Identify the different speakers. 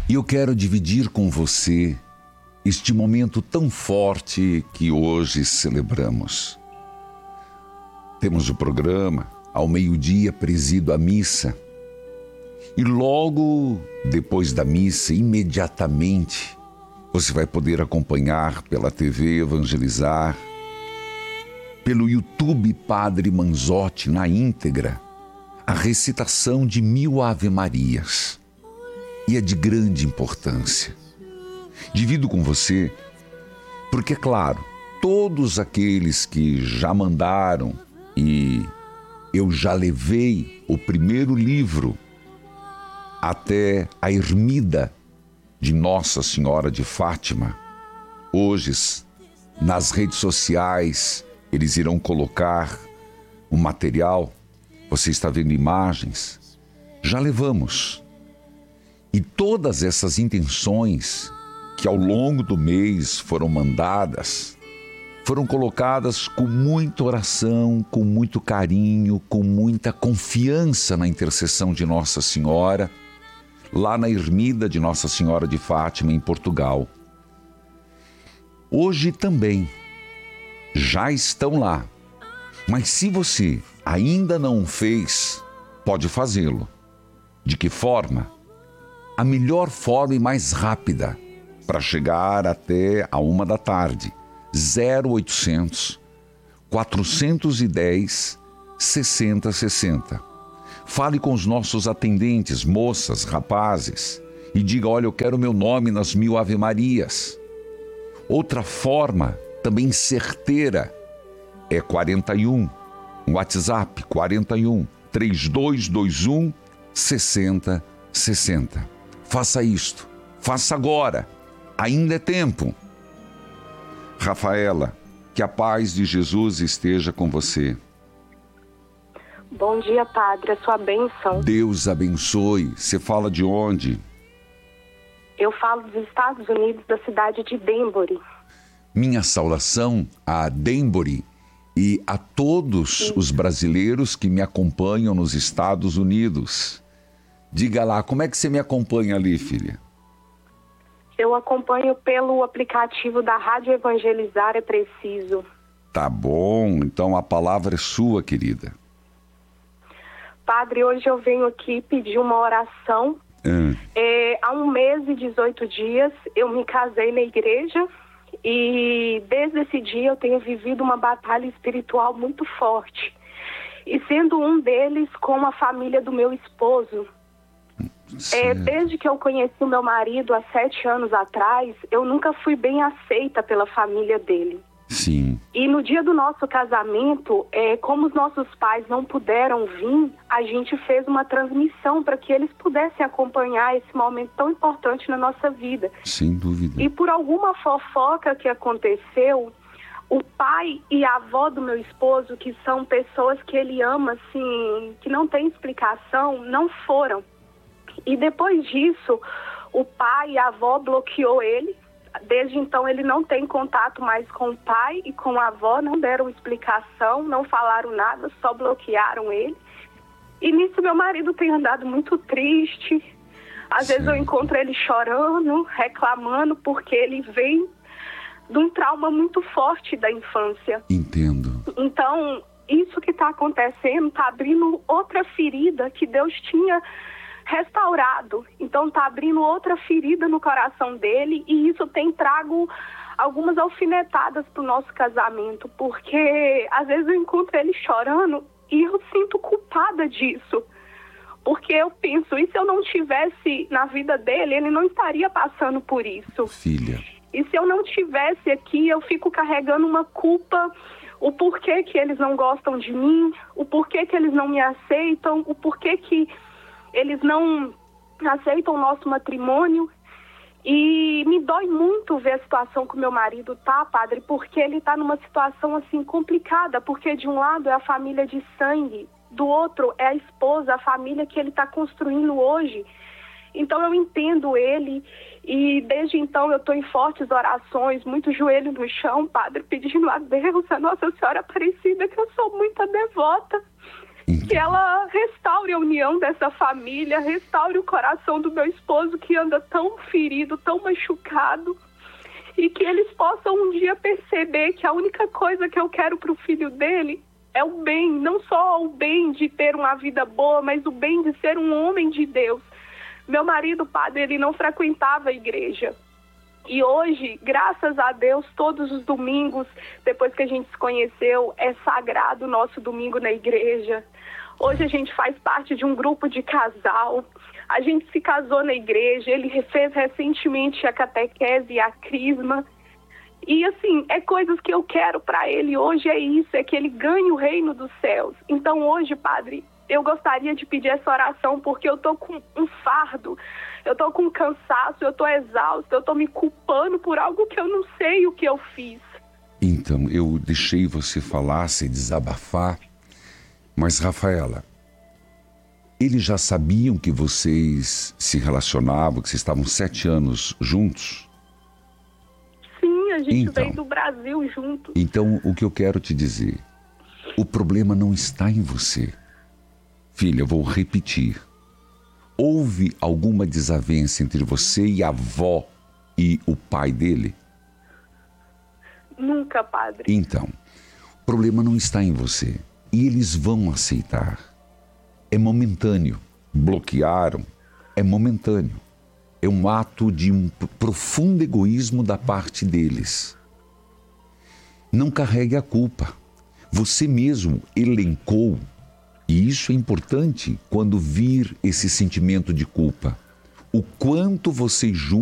Speaker 1: E eu quero dividir com você este momento tão forte que hoje celebramos. Temos o programa, ao meio-dia presido a missa. E logo depois da missa, imediatamente, você vai poder acompanhar pela TV Evangelizar, pelo YouTube Padre Manzotti na íntegra, a recitação de 1000 Ave-Marias. E é de grande importância. Divido com você, porque, é claro, todos aqueles que já mandaram, e eu já levei o primeiro livro até a ermida de Nossa Senhora de Fátima, hoje nas redes sociais eles irão colocar o material, você está vendo imagens, já levamos. E todas essas intenções que ao longo do mês foram mandadas, foram colocadas com muita oração, com muito carinho, com muita confiança na intercessão de Nossa Senhora, lá na ermida de Nossa Senhora de Fátima, em Portugal. Hoje também já estão lá, mas se você ainda não fez, pode fazê-lo. De que forma? A melhor forma e mais rápida para chegar até a 1 da tarde, 0800 410 6060. Fale com os nossos atendentes, moças, rapazes, e diga: olha, eu quero meu nome nas 1000 Ave-Marias. Outra forma, também certeira, é 41, WhatsApp 41 3221 6060. Faça isto, faça agora, ainda é tempo. Rafaela, que a paz de Jesus esteja com você.
Speaker 2: Bom dia, Padre, a sua bênção.
Speaker 1: Deus abençoe. Você fala de onde?
Speaker 2: Eu falo dos Estados Unidos, da cidade de Danbury.
Speaker 1: Minha saudação a Danbury e a todos os brasileiros que me acompanham nos Estados Unidos. Diga lá, como é que você me acompanha ali, filha?
Speaker 2: Eu acompanho pelo aplicativo da Rádio Evangelizar é Preciso.
Speaker 1: Tá bom, então a palavra é sua, querida.
Speaker 2: Padre, hoje eu venho aqui pedir uma oração. Há 1 mês e 18 dias eu me casei na igreja e desde esse dia eu tenho vivido uma batalha espiritual muito forte. E sendo um deles com a família do meu esposo. Desde que eu conheci o meu marido há 7 anos atrás, eu nunca fui bem aceita pela família dele.
Speaker 1: Sim.
Speaker 2: E no dia do nosso casamento, como os nossos pais não puderam vir, a gente fez uma transmissão para que eles pudessem acompanhar esse momento tão importante na nossa vida.
Speaker 1: Sem dúvida.
Speaker 2: E por alguma fofoca que aconteceu, o pai e a avó do meu esposo, que são pessoas que ele ama, assim, que não tem explicação, não foram. E depois disso, o pai e a avó bloqueou ele. Desde então ele não tem contato mais com o pai e com a avó, não deram explicação, não falaram nada, só bloquearam ele. E nisso meu marido tem andado muito triste. Às vezes eu encontro ele chorando, reclamando, porque ele vem de um trauma muito forte da infância.
Speaker 1: Entendo.
Speaker 2: Então, isso que está acontecendo está abrindo outra ferida que Deus tinha restaurado. Então está abrindo outra ferida no coração dele e isso tem trago algumas alfinetadas para o nosso casamento, porque às vezes eu encontro ele chorando e eu sinto culpada disso, porque eu penso, e se eu não tivesse na vida dele, ele não estaria passando por isso.
Speaker 1: Filha.
Speaker 2: E se eu não tivesse aqui, eu fico carregando uma culpa, o porquê que eles não gostam de mim, o porquê que eles não me aceitam, o porquê que eles não aceitam o nosso matrimônio. E me dói muito ver a situação que o meu marido tá, padre, porque ele tá numa situação assim complicada, porque de um lado é a família de sangue, do outro é a esposa, a família que ele tá construindo hoje. Então eu entendo ele e desde então eu tô em fortes orações, muito joelho no chão, padre, pedindo a Deus, a Nossa Senhora Aparecida, que eu sou muito devota. que ela restaure a união dessa família, restaure o coração do meu esposo que anda tão ferido, tão machucado, e que eles possam um dia perceber que a única coisa que eu quero para o filho dele é o bem, não só o bem de ter uma vida boa, mas o bem de ser um homem de Deus. Meu marido, padre, ele não frequentava a igreja. E hoje, graças a Deus, todos os domingos, depois que a gente se conheceu, é sagrado o nosso domingo na igreja. Hoje a gente faz parte de um grupo de casal. A gente se casou na igreja, ele fez recentemente a catequese e a crisma. E assim, é coisas que eu quero para ele hoje, é isso, é que ele ganhe o reino dos céus. Então hoje, padre, eu gostaria de pedir essa oração porque eu tô com um fardo, eu tô com cansaço, eu tô exausta, eu tô me culpando por algo que eu não sei o que eu fiz.
Speaker 1: Então, eu deixei você falar, se desabafar, mas Rafaela, eles já sabiam que vocês se relacionavam, que vocês estavam 7 anos juntos?
Speaker 2: A gente veio do Brasil junto.
Speaker 1: Então, o que eu quero te dizer, o problema não está em você. Filha, eu vou repetir. Houve alguma desavença entre você e a avó e o pai dele?
Speaker 2: Nunca, padre.
Speaker 1: Então, o problema não está em você. E eles vão aceitar. É momentâneo. Bloquearam. É momentâneo. É um ato de um profundo egoísmo da parte deles. Não carregue a culpa. Você mesmo elencou, e isso é importante quando vir esse sentimento de culpa, o quanto você julga